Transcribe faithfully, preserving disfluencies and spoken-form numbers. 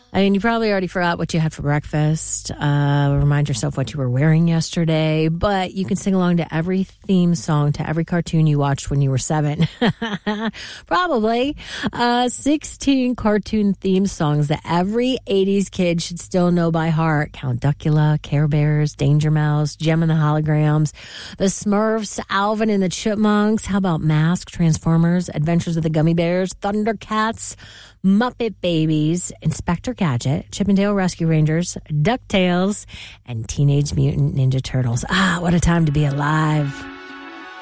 I mean, you probably already forgot what you had for breakfast. Uh, remind yourself what you were wearing yesterday. But you can sing along to every theme song, to every cartoon you watched when you were seven. Probably. Uh, sixteen cartoon theme songs that every eighties kid should still know by heart. Count Duckula, Care Bears, Danger Mouse, Jem and the Holograms, the Smurfs, Alvin and the Chipmunks. How about Mask, Transformers, Adventures of the Gummy Bears, Thundercats, Muppet Babies, Inspector Gadget, Chip and Dale Rescue Rangers, DuckTales, and Teenage Mutant Ninja Turtles. Ah, what a time to be alive.